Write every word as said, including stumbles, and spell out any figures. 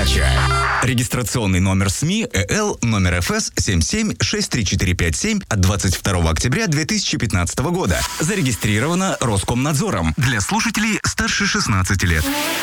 передача. Регистрационный номер СМИ ЭЛ номер ФС семь семь шесть три четыре пять семь от двадцать второго октября две тысячи пятнадцатого года. Зарегистрировано Роскомнадзором для слушателей старше шестнадцати лет.